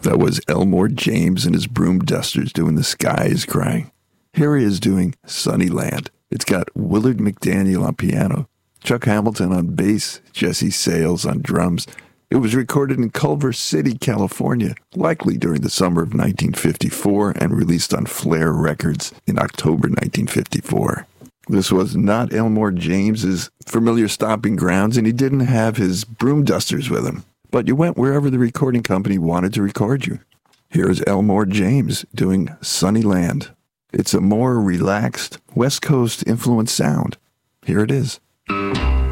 That was Elmore James and his Broom Dusters doing The Sky is Crying. Here he is doing Sunnyland. It's got Willard McDaniel on piano, Chuck Hamilton on bass, Jesse Sales on drums. It was recorded in Culver City, California, likely during the summer of 1954, and released on Flair Records in October 1954. This was not Elmore James's familiar stomping grounds, and he didn't have his Broom Dusters with him. But you went wherever the recording company wanted to record you. Here's Elmore James doing Sunnyland. It's a more relaxed, West Coast influenced sound. Here it is.